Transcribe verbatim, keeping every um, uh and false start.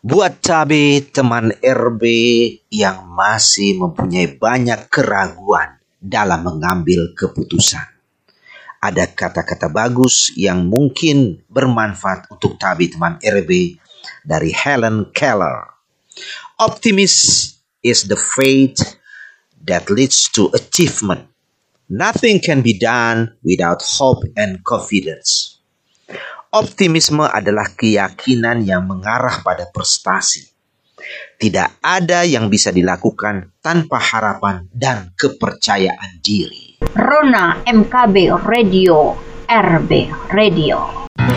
Buat cabe teman R B yang masih mempunyai banyak keraguan dalam mengambil keputusan, ada kata-kata bagus yang mungkin bermanfaat untuk cabe teman R B dari Helen Keller. Optimism is the faith that leads to achievement. Nothing can be done without hope and confidence. Optimisme adalah keyakinan yang mengarah pada prestasi. Tidak ada yang bisa dilakukan tanpa harapan dan kepercayaan diri. Rona M K B Radio, R B Radio.